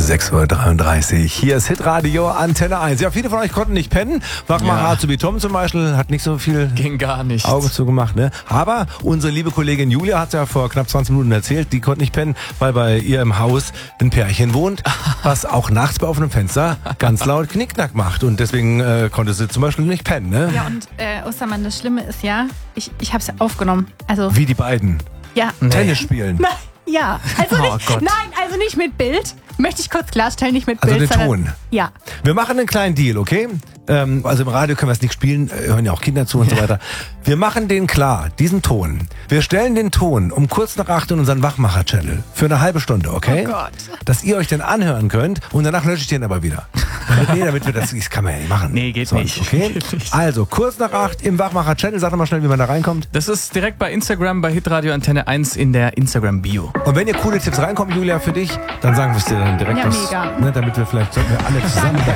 6:33 Uhr. Hier ist Hitradio Antenne 1. Ja, viele von euch konnten nicht pennen. Wachmacher Azubi Tom zum Beispiel hat nicht so viel Ging gar nicht. Augen zugemacht, ne? Aber unsere liebe Kollegin Julia hat ja vor knapp 20 Minuten erzählt, die konnte nicht pennen, weil bei ihr im Haus ein Pärchen wohnt, was auch nachts bei offenem Fenster ganz laut Knickknack macht. Und deswegen konnte sie zum Beispiel nicht pennen, ne? Ja, und Ostermann, das Schlimme ist ja, ich hab's ja aufgenommen. Also, Wie die beiden. ja. Tennis spielen. Nein, ja. Also Oh nicht, Gott. nein, also nicht mit Bild. Möchte ich kurz klarstellen, nicht mit Also Bild. den sondern- Ton. Ja. Wir machen einen kleinen Deal, okay? Also im Radio können wir es nicht spielen, hören ja auch Kinder zu und so weiter. Wir machen den klar, diesen Ton. Wir stellen den Ton um kurz nach 8 in unseren Wachmacher-Channel für eine halbe Stunde, okay? Oh Gott. Dass ihr euch den anhören könnt und danach lösche ich den aber wieder. Damit wir das kann man ja nicht machen. Nee, geht nicht. Okay? Geht nicht. Also, kurz nach 8 im Wachmacher-Channel. Sag doch mal schnell, wie man da reinkommt. Das ist direkt bei Instagram, bei Hitradio Antenne 1 in der Instagram-Bio. Und wenn ihr coole Tipps reinkommen, Julia, für dich, dann sagen wir es dir dann direkt. Ja, mega. Ne, damit wir vielleicht sollten wir alle zusammen